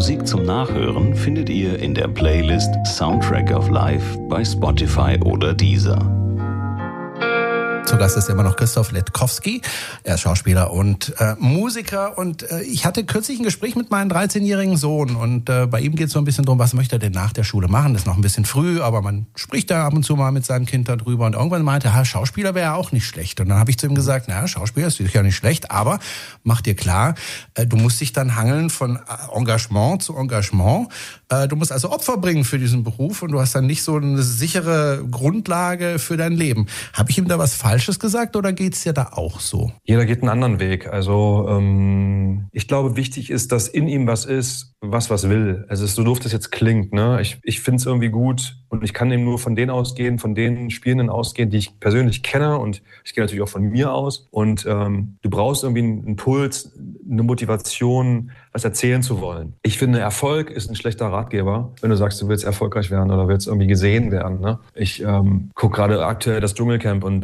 Musik zum Nachhören findet ihr in der Playlist Soundtrack of Life bei Spotify oder Deezer. Zu Gast ist immer noch Christoph Letkowski. Er ist Schauspieler und Musiker. Und ich hatte kürzlich ein Gespräch mit meinem 13-jährigen Sohn. Und bei ihm geht es so ein bisschen darum, was möchte er denn nach der Schule machen. Das ist noch ein bisschen früh, aber man spricht da ab und zu mal mit seinem Kind darüber. Und irgendwann meinte er, Schauspieler wäre auch nicht schlecht. Und dann habe ich zu ihm gesagt, Schauspieler ist sicher nicht schlecht, aber mach dir klar, du musst dich dann hangeln von Engagement zu Engagement. Du musst also Opfer bringen für diesen Beruf und du hast dann nicht so eine sichere Grundlage für dein Leben. Habe ich ihm da was Falsches gesagt oder geht's dir da auch so? Jeder geht einen anderen Weg. Also ich glaube, wichtig ist, dass in ihm was ist, was will. Also so doof das jetzt klingt, ne? Ich finde es irgendwie gut und ich kann eben nur von denen ausgehen, von den Spielenden ausgehen, die ich persönlich kenne und ich gehe natürlich auch von mir aus. Und du brauchst irgendwie einen Impuls, eine Motivation, was erzählen zu wollen. Ich finde, Erfolg ist ein schlechter Ratgeber, wenn du sagst, du willst erfolgreich werden oder willst irgendwie gesehen werden. Ne? Ich gucke gerade aktuell das Dschungelcamp und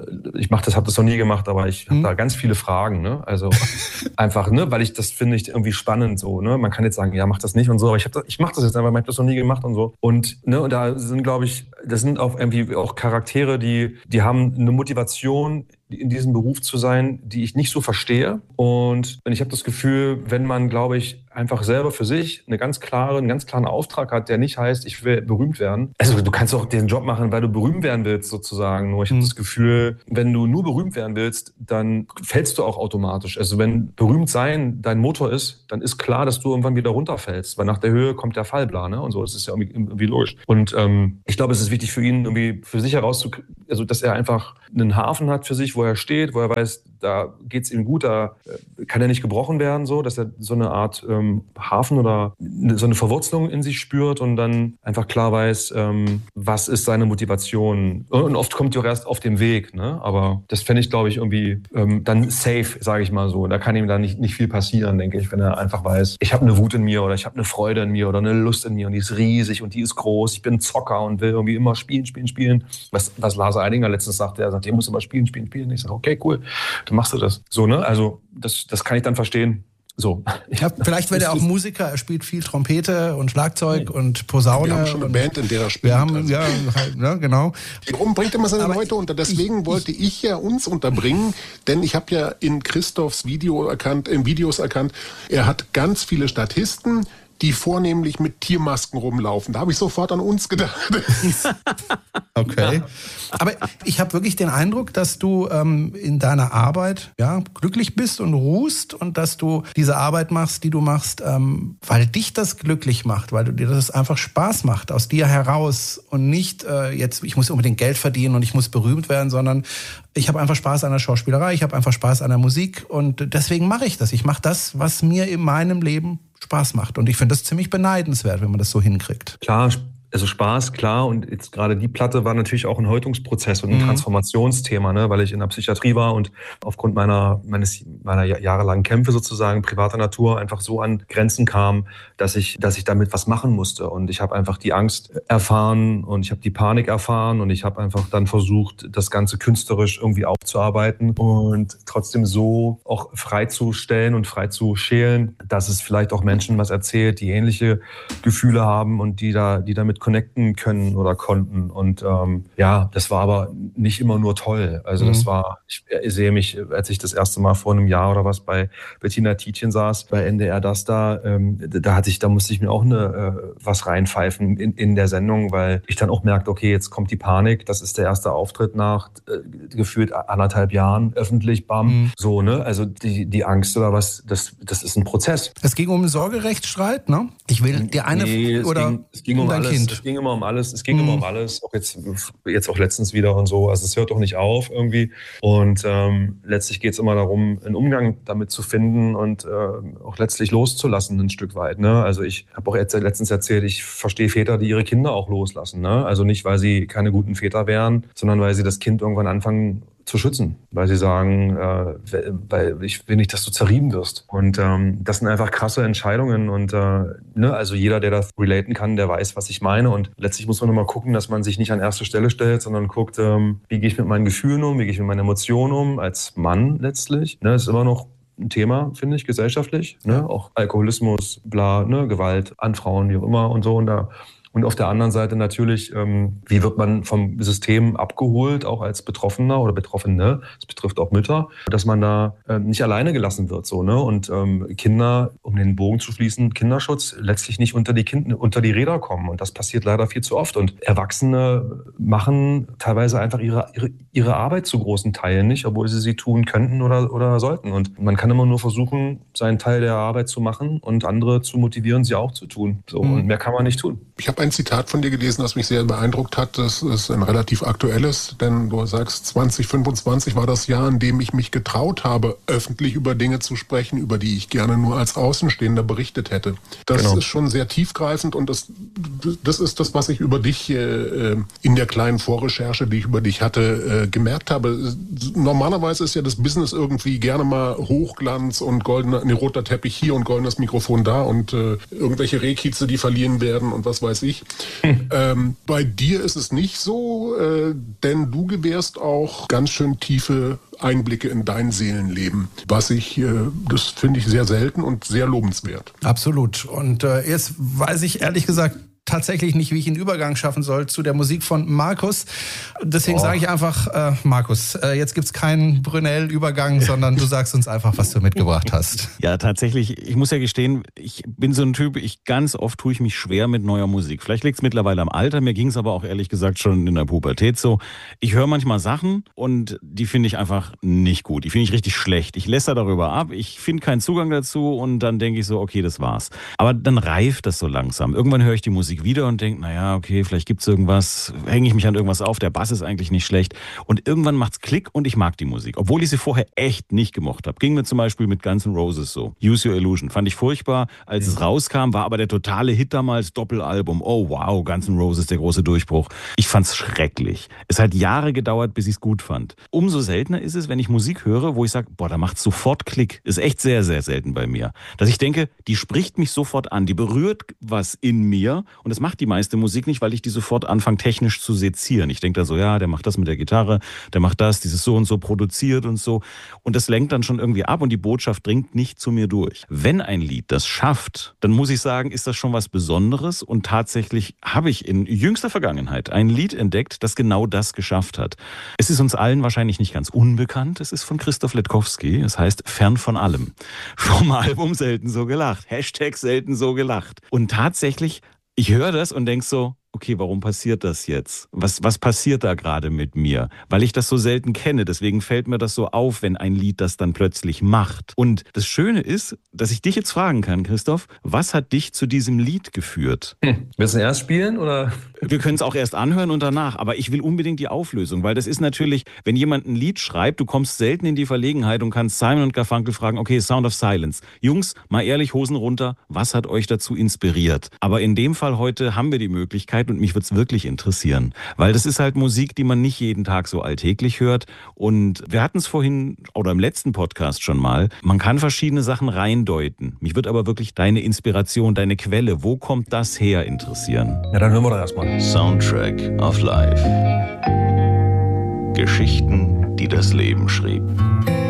habe das noch nie gemacht, aber ich habe da ganz viele Fragen. Ne? Also einfach, ne, weil das finde ich irgendwie spannend so. Ne? Man kann jetzt sagen, ja, mach das nicht und so, aber ich mache das jetzt einfach, ich habe das noch nie gemacht und so. Und ne, und da sind, glaube ich, das sind auch irgendwie auch Charaktere, die haben eine Motivation, in diesem Beruf zu sein, die ich nicht so verstehe. Und ich habe das Gefühl, wenn man, glaube ich, einfach selber für sich einen ganz klaren Auftrag hat, der nicht heißt, ich will berühmt werden. Also du kannst auch den Job machen, weil du berühmt werden willst, sozusagen. Nur ich habe das Gefühl, wenn du nur berühmt werden willst, dann fällst du auch automatisch. Also wenn berühmt sein dein Motor ist, dann ist klar, dass du irgendwann wieder runterfällst, weil nach der Höhe kommt der Fallplan, ne? Und so, das ist ja irgendwie logisch. Und ich glaube, es ist wichtig für ihn, irgendwie für sich herauszukriegen, also dass er einfach einen Hafen hat für sich, wo er steht, wo er weiß, da geht's ihm gut, da kann er nicht gebrochen werden, so, dass er so eine Art Hafen oder so eine Verwurzelung in sich spürt und dann einfach klar weiß, was ist seine Motivation. Und oft kommt die auch erst auf dem Weg, ne? Aber das fände ich, glaube ich, irgendwie dann safe, sage ich mal so. Da kann ihm dann nicht viel passieren, denke ich, wenn er einfach weiß, ich habe eine Wut in mir oder ich habe eine Freude in mir oder eine Lust in mir und die ist riesig und die ist groß. Ich bin ein Zocker und will irgendwie immer spielen. Was Lars Eidinger letztens sagte, er sagt, ihr müsst immer spielen. Ich sage, okay, cool, dann machst du das. So, ne? Also das kann ich dann verstehen. So. Ja, vielleicht wird er auch Musiker, er spielt viel Trompete und Schlagzeug und Posaune. Wir haben schon eine Band, in der er spielt. Wir haben, ja, genau. Warum bringt immer seine Leute unter? Deswegen wollte ich ja uns unterbringen, denn ich habe ja in Christophs Videos erkannt, er hat ganz viele Statisten, die vornehmlich mit Tiermasken rumlaufen. Da habe ich sofort an uns gedacht. Okay. Aber ich habe wirklich den Eindruck, dass du in deiner Arbeit glücklich bist und ruhst und dass du diese Arbeit machst, die du machst, weil dich das glücklich macht, weil dir das einfach Spaß macht, aus dir heraus und nicht jetzt, ich muss unbedingt Geld verdienen und ich muss berühmt werden, sondern ich habe einfach Spaß an der Schauspielerei, ich habe einfach Spaß an der Musik und deswegen mache ich das. Ich mache das, was mir in meinem Leben Spaß macht. Und ich finde das ziemlich beneidenswert, wenn man das so hinkriegt. Klar, also Spaß, klar. Und jetzt gerade die Platte war natürlich auch ein Häutungsprozess und ein Transformationsthema, ne? Weil ich in der Psychiatrie war und aufgrund meiner jahrelangen Kämpfe sozusagen privater Natur einfach so an Grenzen kam, dass ich damit was machen musste. Und ich habe einfach die Angst erfahren und ich habe die Panik erfahren und ich habe einfach dann versucht, das Ganze künstlerisch irgendwie aufzuarbeiten und trotzdem so auch freizustellen und frei zu schälen, dass es vielleicht auch Menschen was erzählt, die ähnliche Gefühle haben und die damit connecten können oder konnten. Und das war aber nicht immer nur toll. Also ich sehe mich, als ich das erste Mal vor einem Jahr oder was bei Bettina Tietjen saß, bei NDR da musste ich mir auch was reinpfeifen in der Sendung, weil ich dann auch merkte, okay, jetzt kommt die Panik, das ist der erste Auftritt nach gefühlt 1,5 Jahren öffentlich, bam. So, ne? Also die Angst oder was, das ist ein Prozess. Es ging um einen Sorgerechtsstreit, ne? Ich will dir es ging um dein alles. Es ging immer um alles. Auch jetzt auch letztens wieder und so. Also es hört doch nicht auf irgendwie. Und letztlich geht es immer darum, einen Umgang damit zu finden und auch letztlich loszulassen ein Stück weit. Ne? Also ich habe auch letztens erzählt, ich verstehe Väter, die ihre Kinder auch loslassen. Ne? Also nicht, weil sie keine guten Väter wären, sondern weil sie das Kind irgendwann anfangen zu schützen, weil sie sagen, weil ich will nicht, dass du zerrieben wirst. Und das sind einfach krasse Entscheidungen und also jeder, der das relaten kann, der weiß, was ich meine. Und letztlich muss man nur mal gucken, dass man sich nicht an erste Stelle stellt, sondern guckt, wie gehe ich mit meinen Gefühlen um, wie gehe ich mit meinen Emotionen um, als Mann letztlich. Ne, ist immer noch ein Thema, finde ich, gesellschaftlich. Ne? Auch Alkoholismus, bla, ne? Gewalt an Frauen, wie auch immer und so. Und auf der anderen Seite natürlich, wie wird man vom System abgeholt, auch als Betroffener oder Betroffene, das betrifft auch Mütter, dass man da nicht alleine gelassen wird. So, ne? Und Kinder, um den Bogen zu schließen, Kinderschutz, letztlich nicht unter die Räder kommen. Und das passiert leider viel zu oft. Und Erwachsene machen teilweise einfach ihre Arbeit zu großen Teilen nicht, obwohl sie tun könnten oder sollten. Und man kann immer nur versuchen, seinen Teil der Arbeit zu machen und andere zu motivieren, sie auch zu tun. So, und mehr kann man nicht tun. Ich habe ein Zitat von dir gelesen, das mich sehr beeindruckt hat. Das ist ein relativ aktuelles, denn du sagst, 2025 war das Jahr, in dem ich mich getraut habe, öffentlich über Dinge zu sprechen, über die ich gerne nur als Außenstehender berichtet hätte. Das ist schon sehr tiefgreifend und das ist das, was ich über dich in der kleinen Vorrecherche, die ich über dich hatte, gemerkt habe. Normalerweise ist ja das Business irgendwie gerne mal Hochglanz und roter Teppich hier und goldenes Mikrofon da und irgendwelche Rehkitze, die verliehen werden und was weiß ich. Bei dir ist es nicht so, denn du gewährst auch ganz schön tiefe Einblicke in dein Seelenleben, das finde ich sehr selten und sehr lobenswert. Absolut. Und jetzt weiß ich ehrlich gesagt tatsächlich nicht, wie ich einen Übergang schaffen soll zu der Musik von Markus. Deswegen sage ich einfach, Markus, jetzt gibt's keinen Brunel-Übergang, sondern du sagst uns einfach, was du mitgebracht hast. Ja, tatsächlich, ich muss ja gestehen, ich bin so ein Typ, ganz oft tue ich mich schwer mit neuer Musik. Vielleicht liegt es mittlerweile am Alter, mir ging es aber auch ehrlich gesagt schon in der Pubertät so. Ich höre manchmal Sachen und die finde ich einfach nicht gut. Die finde ich richtig schlecht. Ich lässer darüber ab, ich finde keinen Zugang dazu und dann denke ich so, okay, das war's. Aber dann reift das so langsam. Irgendwann höre ich die Musik wieder und denke, naja, okay, vielleicht gibt's irgendwas, hänge ich mich an irgendwas auf, der Bass ist eigentlich nicht schlecht. Und irgendwann macht's Klick und ich mag die Musik, obwohl ich sie vorher echt nicht gemocht habe. Ging mir zum Beispiel mit Guns N' Roses so. Use Your Illusion. Fand ich furchtbar. Als es rauskam, war aber der totale Hit damals, Doppelalbum. Oh wow, Guns N' Roses, der große Durchbruch. Ich fand's schrecklich. Es hat Jahre gedauert, bis ich's gut fand. Umso seltener ist es, wenn ich Musik höre, wo ich sage, boah, da macht's sofort Klick. Ist echt sehr, sehr selten bei mir. Dass ich denke, die spricht mich sofort an, die berührt was in mir. Und das macht die meiste Musik nicht, weil ich die sofort anfange technisch zu sezieren. Ich denke da so, ja, der macht das mit der Gitarre, der macht das, dieses so und so produziert und so. Und das lenkt dann schon irgendwie ab und die Botschaft dringt nicht zu mir durch. Wenn ein Lied das schafft, dann muss ich sagen, ist das schon was Besonderes. Und tatsächlich habe ich in jüngster Vergangenheit ein Lied entdeckt, das genau das geschafft hat. Es ist uns allen wahrscheinlich nicht ganz unbekannt. Es ist von Christoph Letkowski. Es heißt Fern von allem. Vom Album Selten so gelacht. # selten so gelacht. Und tatsächlich, ich höre das und denke so, okay, warum passiert das jetzt? Was passiert da gerade mit mir? Weil ich das so selten kenne, deswegen fällt mir das so auf, wenn ein Lied das dann plötzlich macht. Und das Schöne ist, dass ich dich jetzt fragen kann, Christoph, was hat dich zu diesem Lied geführt? Willst du erst spielen oder? Wir können es auch erst anhören und danach, aber ich will unbedingt die Auflösung, weil das ist natürlich, wenn jemand ein Lied schreibt, du kommst selten in die Verlegenheit und kannst Simon und Garfunkel fragen, okay, Sound of Silence. Jungs, mal ehrlich, Hosen runter, was hat euch dazu inspiriert? Aber in dem Fall heute haben wir die Möglichkeit und mich würde es wirklich interessieren, weil das ist halt Musik, die man nicht jeden Tag so alltäglich hört und wir hatten es vorhin oder im letzten Podcast schon mal, man kann verschiedene Sachen reindeuten. Mich würde aber wirklich deine Inspiration, deine Quelle, wo kommt das her, interessieren? Ja, dann hören wir doch erstmal. Soundtrack of Life. Geschichten, die das Leben schrieb.